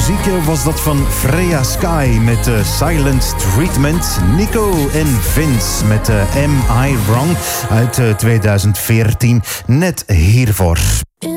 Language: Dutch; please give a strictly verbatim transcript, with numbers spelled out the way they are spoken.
muziek was dat van Freya Sky met uh, Silent Treatment. Nico en Vince met uh, Am I Wrong uit uh, tweeduizend veertien. Net hiervoor.